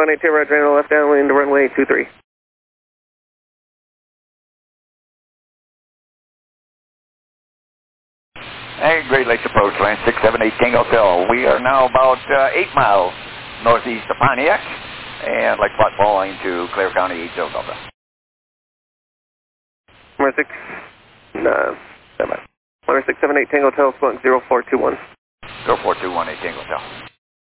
678 Roger, left downwind, runway 23. Hey, Great Lakes approach, land 678 Tango Hotel. We are now about 8 miles northeast of Pontiac, and like flat falling to Clare County, 80 Delta. Number 678 Tango Hotel, squawk 0421. 0421 Tango Hotel.